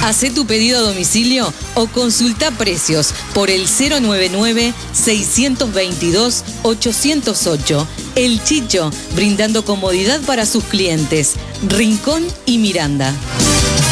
Hacé tu pedido a domicilio o consulta precios por el 099-622-808. El Chicho, brindando comodidad para sus clientes. Rincón y Miranda.